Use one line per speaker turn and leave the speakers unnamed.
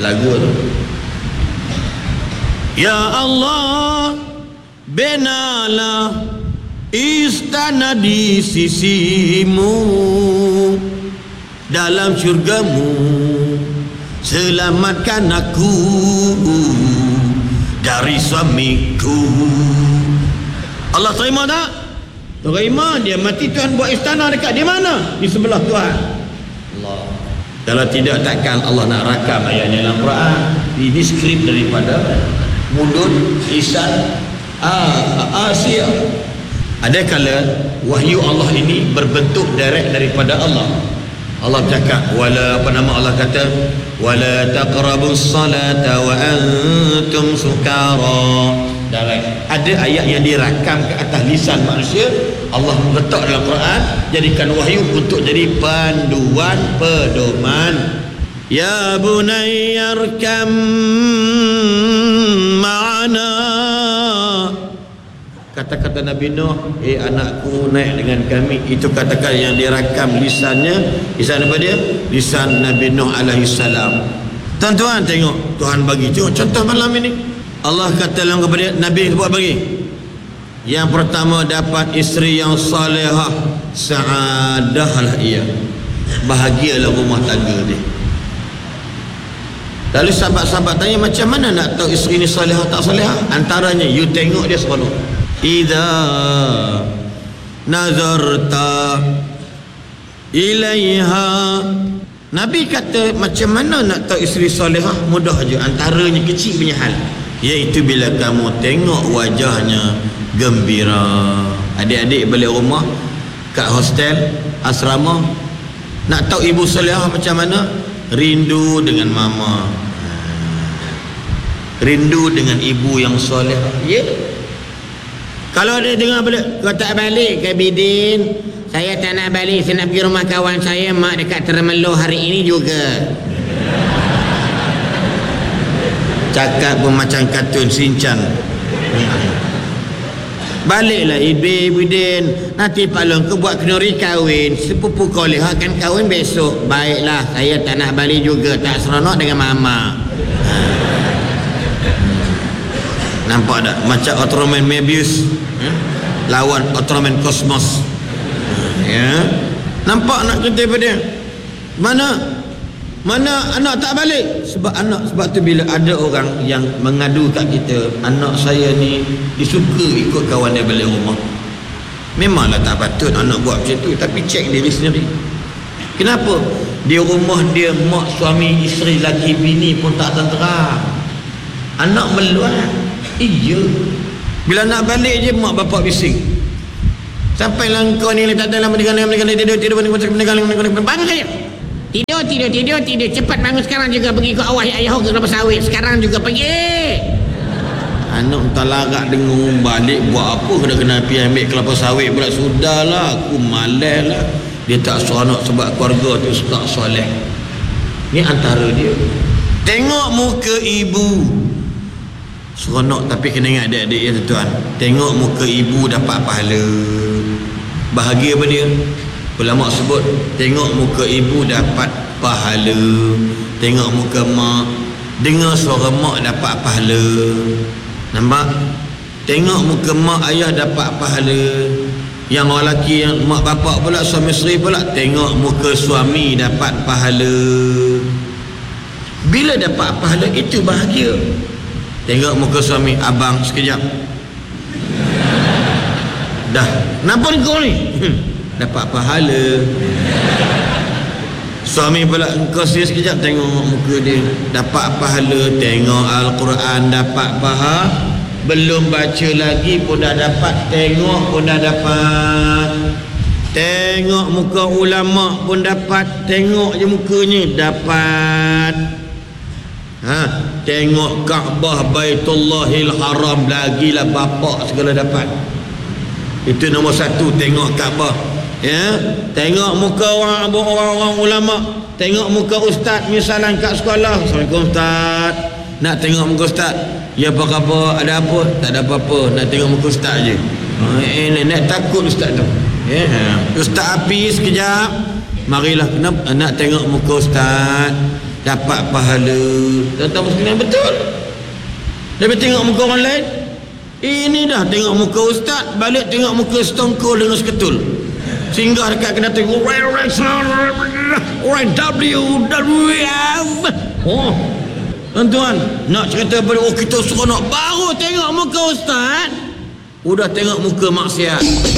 lagu tu. Ya Allah, benalah istana di sisimu, dalam syurgamu selamatkan aku dari suamiku. Allah terima tak? Terima. Dia mati, Tuhan buat istana dekat di mana? Di sebelah Tuhan. Allah. Kalau tidak, takkan Allah nak rakam ayatnya dalam Quran. Ini skrip daripada mulut lisan Asia. Ada kala wahyu Allah ini berbentuk direct daripada Allah. Allah cakap, wala, apa nama Allah kata, wala taqrabus salata wa antum sukara. Ada ayat yang dirakam ke atas lisan manusia, Allah letak dalam Quran, jadikan wahyu untuk jadi panduan pedoman. Ya bunayya arkam ma'ana. Kata-kata Nabi Nuh, anakku naik dengan kami. Itu kata-kata yang dirakam lisannya. Lisan apa dia? Lisan Nabi Nuh alaihi salam. Tuan-tuan tengok, Tuhan bagi contoh malam ini. Allah kata dalam kepada Nabi buat bagi. Yang pertama, dapat isteri yang salihah, sa'adahlah ia. Bahagialah rumah tangga dia. Lalu sahabat-sahabat tanya, macam mana nak tahu isteri ni salihah tak salihah? Antaranya, you tengok dia seronok. Idza nazarta ilaiha. Nabi kata, macam mana nak tahu isteri salihah? Mudah aja, antaranya kecil punya hal, iaitu bila kamu tengok wajahnya gembira. Adik-adik balik rumah, kat hostel, asrama, nak tahu ibu salihah macam mana? Rindu dengan mama, rindu dengan ibu yang salihah. Ya. Kalau dia dengar balik, kau tak balik ke Bidin? Saya tak nak balik, saya nak pergi rumah kawan saya, mak dekat Termeloh hari ini juga. Cakap pun macam kartun Shinchan. Baliklah Ibu Bidin, nanti Pak Long ke buat kenduri kahwin, sepupu kau lihat kan kahwin besok. Baiklah, saya tak nak balik juga, tak seronok dengan mama. Nampak tak? Macam Ultraman Mebius lawan Ultraman Cosmos. Ya. Nampak nak cerita pada dia? Mana anak tak balik? Sebab tu bila ada orang yang mengadu kat kita, anak saya ni disuka ikut kawan dia balik rumah. Memanglah tak patut anak buat macam tu, tapi cek diri sendiri. Kenapa? Di rumah dia, mak, suami, isteri, laki, bini pun tak tentera. Anak meluat. Iya. Bila nak balik je, mak bapak bising. Sampailah kau ni tak dalam tidur bangun saya. Tidur. Cepat bangun sekarang juga, pergi ke awal ayah ke kelapa sawit. Sekarang juga pergi. Anak tak larat dengar balik buat apa, kena pergi ambil kelapa sawit pula. Sudahlah, aku malas lah. Dia tak seronok sebab keluarga tu tak soleh. Ni antara dia. Tengok muka ibu seronok, tapi kena ingat adik-adik ya tuan. Tengok muka ibu dapat pahala. Bahagia apa dia? Ulama sebut, tengok muka ibu dapat pahala. Tengok muka mak, dengar suara mak dapat pahala. Nampak? Tengok muka mak ayah dapat pahala. Yang orang lelaki, yang mak bapak pula, suami isteri pula, tengok muka suami dapat pahala. Bila dapat pahala itu bahagia. Tengok muka suami, abang sekejap dah nampak kau ni dapat pahala. Suami pula, engkau serius sekejap, tengok muka dia dapat pahala. Tengok Al-Quran dapat pahala. Belum baca lagi pun dah dapat. Tengok pun dah dapat. Tengok muka ulama pun dapat. Tengok je mukanya dapat. Tengok Kaabah Baitullahil Haram, lagilah bapak segala dapat. Itu nombor satu, tengok Kaabah. Ya, tengok muka orang-orang ulama. Tengok muka ustaz misalnya kat sekolah. Assalamualaikum ustaz. Nak tengok muka ustaz? Ya, apa khabar? Ada apa? Tak ada apa-apa. Nak tengok muka ustaz je. Nak takut ustaz tu. Ya, ustaz api sekejap. Marilah, kenapa nak tengok muka ustaz? dapat pahala. Tuan-tuan muslimin, betul. Tapi tengok muka orang lain, ini dah tengok muka ustaz, balik tengok muka setongkol dengan seketul, singgah dekat kena tengok orang oh, tuan-tuan nak cerita pada kita seronok, baru tengok muka ustaz udah tengok muka maksiat.